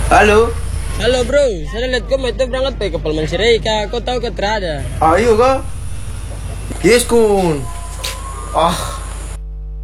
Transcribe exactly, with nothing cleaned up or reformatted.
Halo. Halo bro, saya lihat kamu itu berangkat pe ke Palman Sireika. Kau tahu ke Terada? Ayo kak. Yes kun. Ah.